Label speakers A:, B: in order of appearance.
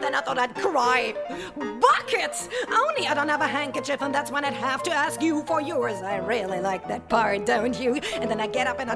A: then I thought I'd cry. Buckets! Only I don't have a handkerchief, and that's when I'd have to ask you for yours. I really like that part, don't you? And then I get up and I